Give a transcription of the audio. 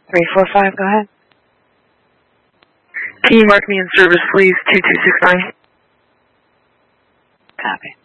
345, go ahead. Can you mark me in service, please? 2269. Copy.